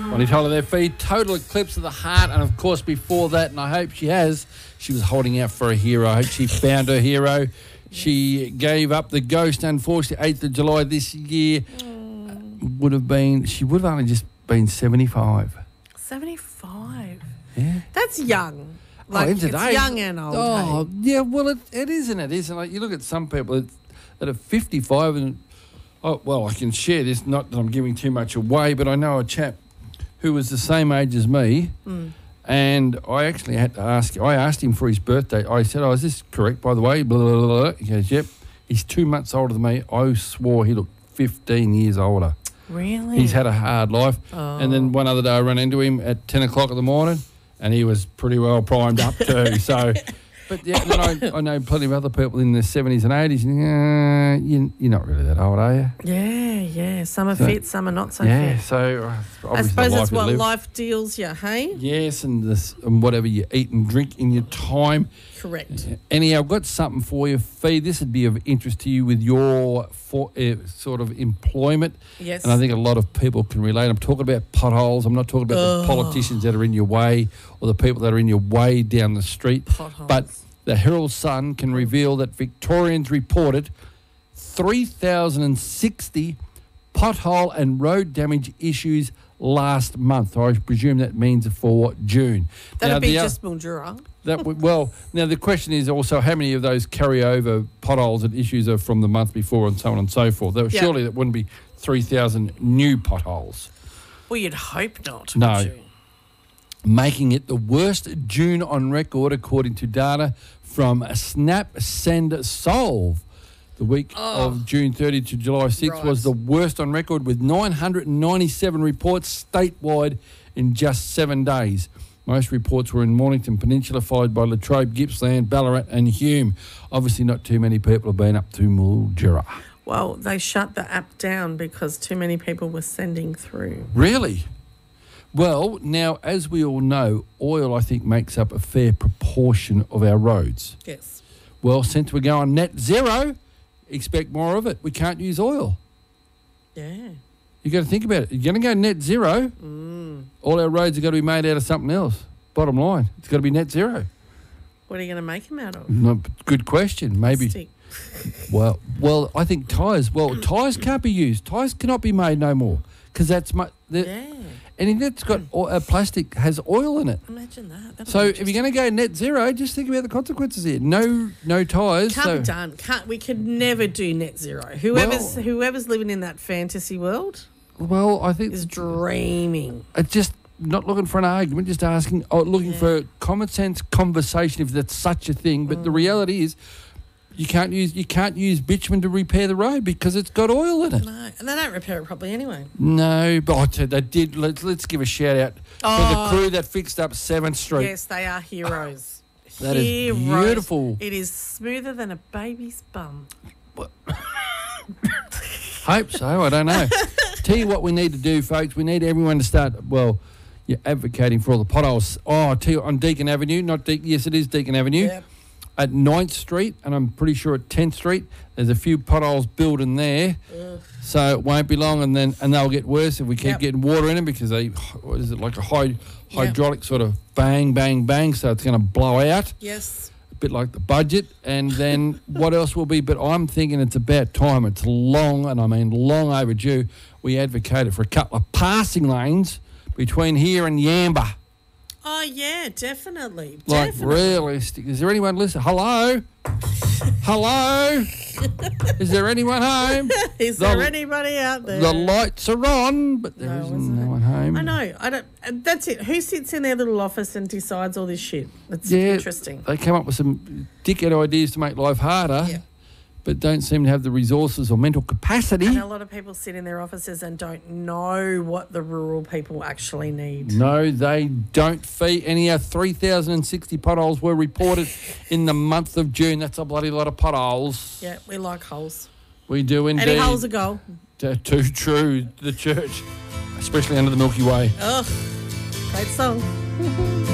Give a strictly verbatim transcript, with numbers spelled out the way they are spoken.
Bonnie Tyler there for you. Total Eclipse of the Heart. And, of course, before that, and I hope she has, she was holding out for a hero. I hope she found her hero. She gave up the ghost, unfortunately, eighth of July this year. Mm. Would have been, she would have only just been seventy-five. seventy-five? Yeah. That's young. Like, oh, it's today, young and old. Oh, hey? yeah, well, it, it is and it isn't. Like, you look at some people that are fifty-five and, oh, well, I can share this, not that I'm giving too much away, but I know a chap who was the same age as me, mm. and I actually had to ask, I asked him for his birthday. I said, oh, is this correct, by the way? Blah, blah, blah, blah. He goes, yep. He's two months older than me. I swore he looked fifteen years older. Really? He's had a hard life. Oh. And then one other day I ran into him at ten o'clock in the morning, and he was pretty well primed up too. So, but yeah, then I, I know plenty of other people in their seventies and eighties. And, uh, you, you're not really that old, are you? Yeah, yeah. Some are so, fit, some are not so yeah, fit. so uh, I suppose that's what live. life deals you, hey? Yes, and, this, and whatever you eat and drink in your time. Correct. Uh, anyhow, I've got something for you, Fee. This would be of interest to you with your for, uh, sort of employment. Yes. And I think a lot of people can relate. I'm talking about potholes. I'm not talking about oh. the politicians that are in your way or the people that are in your way down the street. Potholes. But the Herald Sun can reveal that Victorians reported three thousand sixty pothole and road damage issues last month. I presume that means for June. That'd now, be the, just Mildura. That w- well, now the question is also how many of those carryover potholes and issues are from the month before and so on and so forth. There, yep. Surely that wouldn't be three thousand new potholes. Well, you'd hope not. No. You? Making it the worst June on record according to data from Snap Send Solve. The week oh, of June thirtieth to July sixth right. was the worst on record with nine hundred ninety-seven reports statewide in just seven days. Most reports were in Mornington Peninsula, followed by Latrobe, Gippsland, Ballarat and Hume. Obviously not too many people have been up to Mildura. Well, they shut the app down because too many people were sending through. Really? Well, now, as we all know, oil, I think, makes up a fair proportion of our roads. Yes. Well, since we're going net zero, expect more of it. We can't use oil. Yeah. You got to think about it. You're going to go net zero. Mm. All our roads are going to be made out of something else. Bottom line, it's got to be net zero. What are you going to make them out of? No, good question. Maybe. Stick. well, well, I think tyres. Well, tyres can't be used. Tyres cannot be made no more because that's my. Yeah. Anything that's got uh, plastic has oil in it. Imagine that. That'd So if you're going to go net zero, just think about the consequences here. No, no tyres. Can't so. be done. Can't. We could never do net zero. Whoever's well, whoever's living in that fantasy world. Well, I think is dreaming. It's just not looking for an argument, just asking, oh, looking yeah. for common sense conversation, if that's such a thing. But mm. the reality is, you can't use you can't use bitumen to repair the road because it's got oil in it. No, and they don't repair it properly anyway. No, but oh, they did. Let's let's give a shout out oh. for the crew that fixed up seventh Street. Yes, they are heroes. That heroes. is beautiful. It is smoother than a baby's bum. Hope so. I don't know. Tell you what we need to do, folks. We need everyone to start. Well, you're advocating for all the potholes. Oh, I tell you, on Deakin Avenue, not Deakin. Yes, it is Deakin Avenue. Yep. At ninth Street, and I'm pretty sure at tenth Street, there's a few potholes building there. Ugh. So it won't be long, and then and they'll get worse if we keep yep. getting water in them because they, what is it, like a high, hydraulic yep. sort of bang, bang, bang, so it's going to blow out. Yes. A bit like the budget. And then what else will be? But I'm thinking it's about time. It's long, and I mean long overdue. We advocated for a couple of passing lanes between here and Yamba. Oh, yeah, definitely. Like, definitely. realistic. Is there anyone listening? Hello? Hello? Is there anyone home? Is the, there anybody out there? The lights are on, but there no, isn't no one home. I know. I don't. That's it. Who sits in their little office and decides all this shit? That's yeah, interesting. They come up with some dickhead ideas to make life harder. Yeah. But don't seem to have the resources or mental capacity. And a lot of people sit in their offices and don't know what the rural people actually need. No, they don't. Fee. Anyhow, three thousand sixty potholes were reported in the month of June. That's a bloody lot of potholes. Yeah, we like holes. We do indeed. Any hole's a goal. Too true. The church, especially under the Milky Way. Oh, great song.